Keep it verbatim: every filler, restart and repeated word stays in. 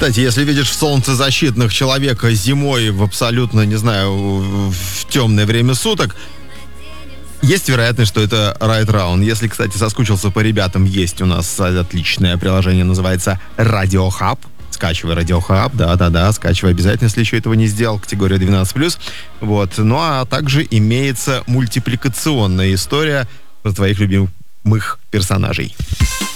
Кстати, если видишь в солнцезащитных человека зимой в абсолютно, не знаю, в темное время суток, есть вероятность, что это Right Round. Если, кстати, соскучился по ребятам, есть у нас отличное приложение, называется Radio Hub. Скачивай Radio Hub, да-да-да, скачивай обязательно, если еще этого не сделал, категория двенадцать плюс. Вот. Ну, а также имеется мультипликационная история про твоих любимых персонажей.